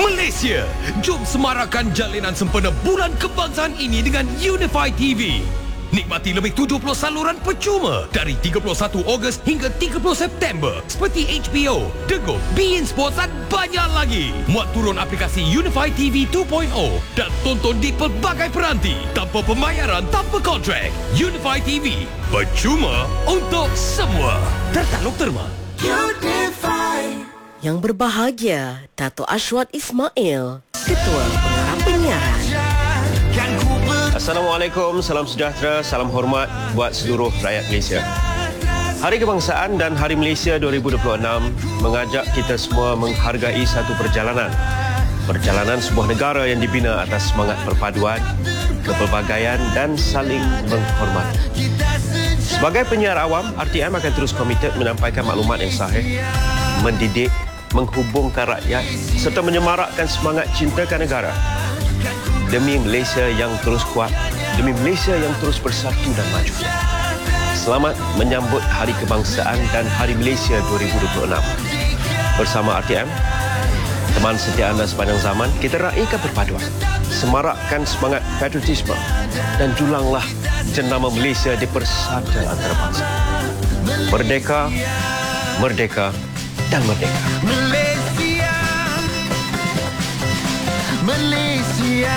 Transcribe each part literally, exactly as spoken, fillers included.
Malaysia, jom semarakkan jalinan sempena Bulan Kebangsaan ini dengan Unify T V. Nikmati lebih tujuh puluh saluran percuma dari tiga puluh satu Ogos hingga tiga puluh September seperti H B O, Dego, beIN Sports dan banyak lagi. Muat turun aplikasi Unify T V dua titik kosong dan tonton di pelbagai peranti tanpa pembayaran, tanpa kontrak. Unify T V, percuma untuk semua. Tertaluk terma. Unify. Yang berbahagia, Dato' Ashwat Ismail, Ketua Pengarah Penyiaran. Assalamualaikum, salam sejahtera, salam hormat buat seluruh rakyat Malaysia. Hari Kebangsaan dan Hari Malaysia dua ribu dua puluh enam mengajak kita semua menghargai satu perjalanan. Perjalanan sebuah negara yang dibina atas semangat perpaduan, kepelbagaian dan saling menghormati. Sebagai penyiar awam, R T M akan terus komited menyampaikan maklumat yang sahih, mendidik, menghubungkan rakyat serta menyemarakkan semangat cintakan negara. Demi Malaysia yang terus kuat, demi Malaysia yang terus bersatu dan maju. Selamat menyambut Hari Kebangsaan dan Hari Malaysia dua ribu dua puluh enam. Bersama R T M, teman setia anda sepanjang zaman, kita raikan perpaduan, semarakkan semangat patriotisme dan julanglah jenama Malaysia di persada antarabangsa. Merdeka, merdeka dan merdeka. Malaysia, Malaysia.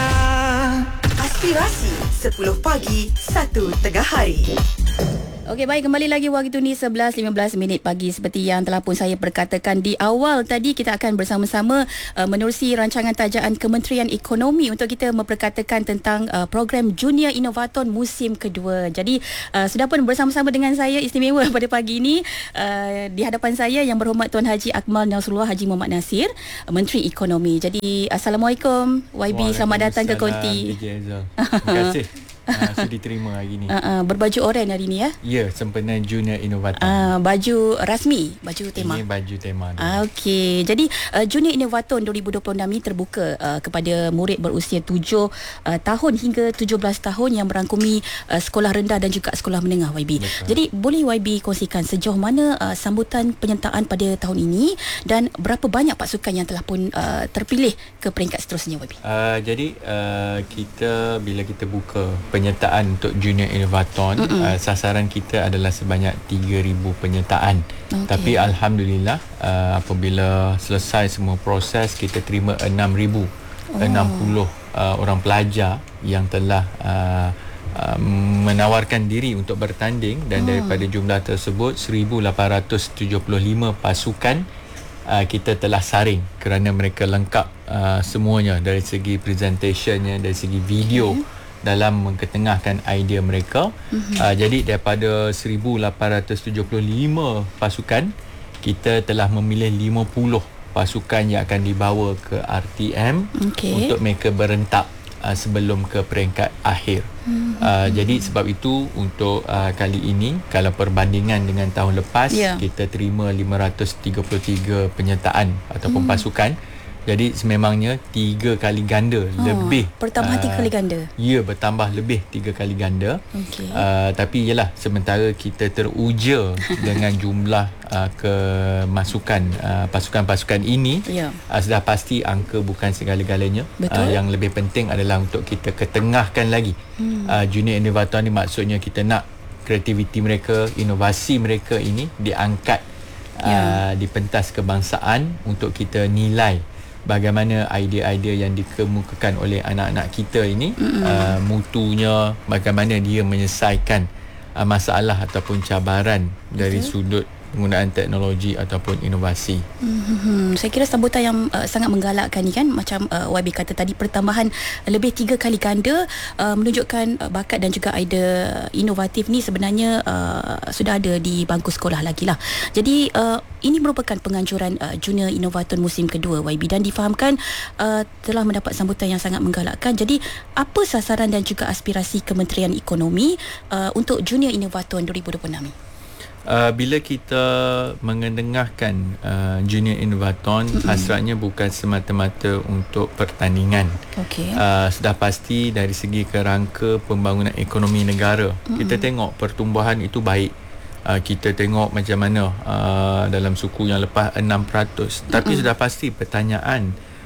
Aspirasi sepuluh pagi, satu tengah hari. Okey, baik, kembali lagi waktu ni sebelas lima belas minit pagi. Seperti yang telah pun saya perkatakan di awal tadi, kita akan bersama-sama uh, menerusi rancangan tajaan Kementerian Ekonomi untuk kita memperkatakan tentang uh, program Junior Inovaton musim kedua. Jadi uh, sudah pun bersama-sama dengan saya istimewa pada pagi ini, uh, di hadapan saya Yang Berhormat Tuan Haji Akmal Nasrullah Haji Muhammad Nasir, uh, Menteri Ekonomi. Jadi Assalamualaikum Y B, selamat datang ke Konti. Terima kasih. Uh, sudi terima hari ni. Uh, uh, berbaju oranye hari ni ya? Ya, sempena Junior Inovator. Uh, baju rasmi, baju tema. Ini baju tema. Uh, Okey. Jadi uh, Junior Inovator dua ribu dua puluh enam ni terbuka uh, kepada murid berusia tujuh uh, tahun hingga tujuh belas tahun yang merangkumi uh, sekolah rendah dan juga sekolah menengah Y B. Betul. Jadi boleh Y B kongsikan sejauh mana uh, sambutan penyertaan pada tahun ini dan berapa banyak pasukan yang telah pun uh, terpilih ke peringkat seterusnya Y B? Uh, jadi uh, kita bila kita buka penyertaan untuk Junior Inovaton, uh, sasaran kita adalah sebanyak tiga ribu penyertaan. Okay. Tapi alhamdulillah uh, apabila selesai semua proses, kita terima enam ribu enam puluh uh, orang pelajar yang telah uh, uh, menawarkan diri untuk bertanding, dan hmm. daripada jumlah tersebut seribu lapan ratus tujuh puluh lima pasukan uh, kita telah saring kerana mereka lengkap uh, semuanya dari segi presentationnya, dari segi video. Okay. Dalam mengketengahkan idea mereka. Mm-hmm. Uh, jadi daripada seribu lapan ratus tujuh puluh lima pasukan, kita telah memilih lima puluh pasukan yang akan dibawa ke R T M, okay, untuk mereka berentak uh, sebelum ke peringkat akhir. Mm-hmm. Uh, jadi sebab itu untuk uh, kali ini, kalau perbandingan dengan tahun lepas, yeah, kita terima lima ratus tiga puluh tiga penyertaan ataupun mm. pasukan. Jadi sememangnya tiga kali ganda, oh, lebih. Bertambah tiga uh, kali ganda. Ya, bertambah lebih tiga kali ganda. Okay. Uh, tapi ialah sementara kita teruja dengan jumlah uh, kemasukan uh, pasukan-pasukan ini, yeah, uh, sudah pasti angka bukan segala-galanya. Uh, yang lebih penting adalah untuk kita ketengahkan lagi. Hmm. Uh, Junior Inovator ni maksudnya kita nak kreativiti mereka, inovasi mereka ini diangkat, yeah, uh, di pentas kebangsaan untuk kita nilai bagaimana idea-idea yang dikemukakan oleh anak-anak kita ini, mm-hmm, uh, mutunya, bagaimana dia menyelesaikan uh, masalah ataupun cabaran dari okay. sudut penggunaan teknologi ataupun inovasi. Hmm, saya kira sambutan yang uh, sangat menggalakkan ni kan, macam uh, Y B kata tadi, pertambahan lebih tiga kali ganda, uh, menunjukkan uh, bakat dan juga idea inovatif ni sebenarnya uh, sudah ada di bangku sekolah lagi lah. Jadi uh, ini merupakan penganjuran uh, Junior Inovator musim kedua Y B, dan difahamkan uh, telah mendapat sambutan yang sangat menggalakkan. Jadi apa sasaran dan juga aspirasi Kementerian Ekonomi uh, untuk Junior Inovator dua ribu dua puluh enam ni? Uh, bila kita mengendengahkan uh, Junior Inovaton, mm-hmm, hasratnya bukan semata-mata untuk pertandingan. Okay. Uh, sudah pasti dari segi kerangka pembangunan ekonomi negara, mm-hmm, kita tengok pertumbuhan itu baik. Uh, kita tengok macam mana uh, dalam suku yang lepas enam peratus. Mm-hmm. Tapi sudah pasti pertanyaan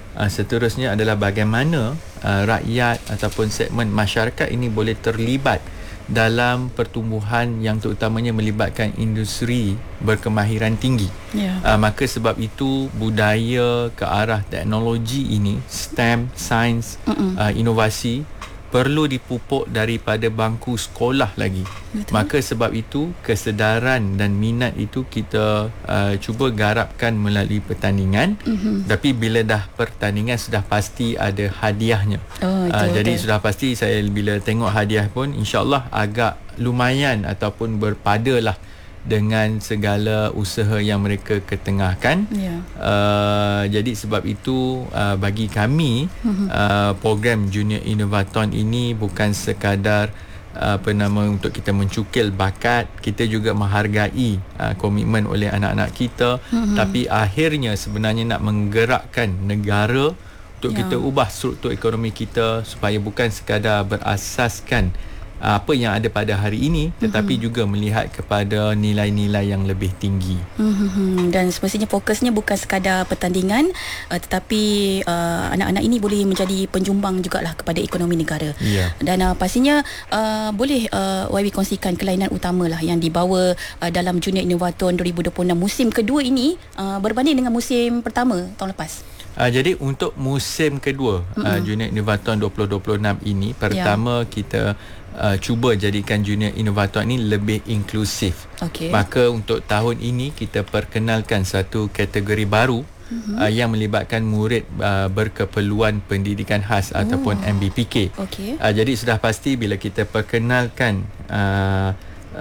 Uh, seterusnya adalah bagaimana uh, rakyat ataupun segmen masyarakat ini boleh terlibat dalam pertumbuhan yang terutamanya melibatkan industri berkemahiran tinggi. Yeah. Uh, maka sebab itu budaya ke arah teknologi ini, STEM, sains, uh, inovasi perlu dipupuk daripada bangku sekolah lagi. Betul. Maka sebab itu kesedaran dan minat itu kita uh, cuba garapkan melalui pertandingan. Mm-hmm. Tapi bila dah pertandingan sudah pasti ada hadiahnya. Oh, uh, jadi betul. sudah pasti saya bila tengok hadiah pun insya-Allah agak lumayan ataupun berpadalah dengan segala usaha yang mereka ketengahkan. Yeah. Uh, jadi sebab itu uh, bagi kami mm-hmm. uh, program Junior Innovathon ini bukan sekadar uh, apa nama untuk kita mencukil bakat, kita juga menghargai uh, komitmen oleh anak-anak kita, mm-hmm. tapi akhirnya sebenarnya nak menggerakkan negara untuk yeah. kita ubah struktur ekonomi kita supaya bukan sekadar berasaskan apa yang ada pada hari ini, tetapi mm-hmm. juga melihat kepada nilai-nilai yang lebih tinggi. Mm-hmm. Dan semestinya fokusnya bukan sekadar pertandingan, uh, tetapi uh, anak-anak ini boleh menjadi penjumbang jugalah kepada ekonomi negara. Yeah. Dan uh, pastinya uh, boleh uh, Y B kongsikan kelainan utamalah yang dibawa uh, dalam Junior Innovathon dua ribu dua puluh enam musim kedua ini uh, berbanding dengan musim pertama tahun lepas. Uh, jadi untuk musim kedua mm-hmm. uh, Junior Innovathon dua ribu dua puluh enam ini, pertama yeah. kita Uh, cuba jadikan Junior Innovathon ini lebih inklusif. Okay. Maka untuk tahun ini kita perkenalkan satu kategori baru mm-hmm. uh, yang melibatkan murid uh, berkeperluan pendidikan khas oh. ataupun M B P K. Okay. Uh, jadi sudah pasti bila kita perkenalkan uh,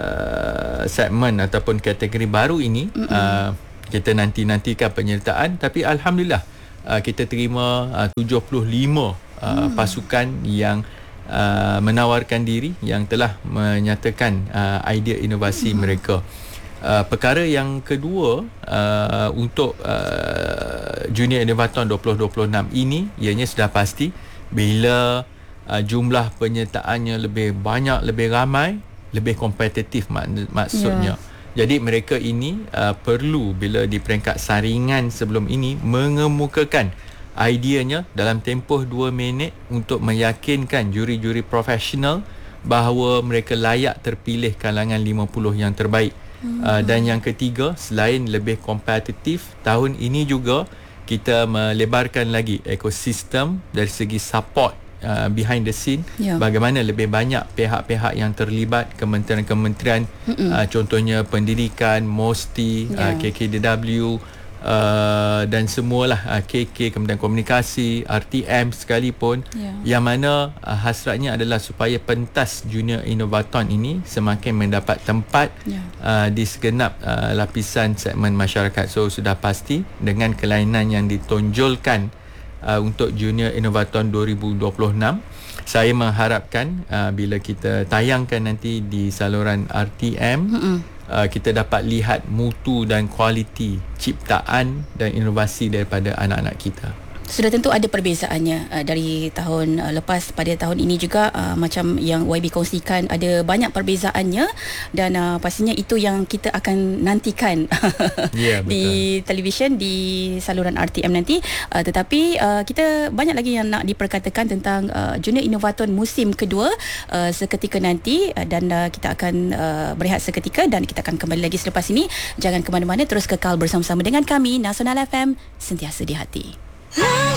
uh, segmen ataupun kategori baru ini, mm-hmm. uh, kita nanti-nantikan penyertaan, tapi alhamdulillah uh, kita terima uh, tujuh puluh lima uh, mm. pasukan yang Uh, menawarkan diri yang telah menyatakan uh, idea inovasi mm-hmm. mereka. Uh, perkara yang kedua uh, untuk uh, Junior Innovathon dua ribu dua puluh enam ini, ianya sudah pasti bila uh, jumlah penyertaannya lebih banyak, lebih ramai, lebih kompetitif mak- maksudnya. Yeah. Jadi mereka ini uh, perlu bila di peringkat saringan sebelum ini mengemukakan ideanya dalam tempoh dua minit untuk meyakinkan juri-juri profesional bahawa mereka layak terpilih kalangan lima puluh yang terbaik. Hmm. Uh, dan yang ketiga, selain lebih kompetitif, tahun ini juga kita melebarkan lagi ekosistem dari segi support uh, behind the scene. Yeah. Bagaimana lebih banyak pihak-pihak yang terlibat, kementerian-kementerian, uh, contohnya pendidikan, MOSTI, yeah. uh, K K D W, Uh, dan semualah uh, K K, Kementerian Komunikasi, R T M sekalipun, yeah. yang mana uh, hasratnya adalah supaya pentas Junior Innovathon ini semakin mendapat tempat yeah. uh, di segenap uh, lapisan segmen masyarakat. So sudah pasti dengan kelainan yang ditonjolkan uh, untuk Junior Innovathon dua ribu dua puluh enam, saya mengharapkan uh, bila kita tayangkan nanti di saluran R T M, mm-mm. Uh, kita dapat lihat mutu dan kualiti ciptaan dan inovasi daripada anak-anak kita. Sudah tentu ada perbezaannya uh, dari tahun uh, lepas pada tahun ini juga, uh, macam yang Y B kongsikan, ada banyak perbezaannya dan uh, pastinya itu yang kita akan nantikan yeah, di televisyen, di saluran R T M nanti. Uh, tetapi uh, kita banyak lagi yang nak diperkatakan tentang uh, Junior Innovathon musim kedua uh, seketika nanti, uh, dan uh, kita akan uh, berehat seketika dan kita akan kembali lagi selepas ini. Jangan ke mana-mana, terus kekal bersama-sama dengan kami Nasional F M, sentiasa di hati.